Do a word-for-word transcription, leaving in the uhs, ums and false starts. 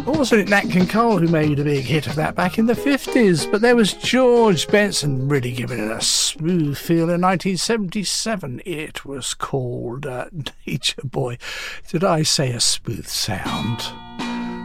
Wasn't it Nat King Cole who made a big hit of that back in the fifties? But there was George Benson really giving it a smooth feel in nineteen seventy-seven. It was called uh, Nature Boy. Did I say a smooth sound?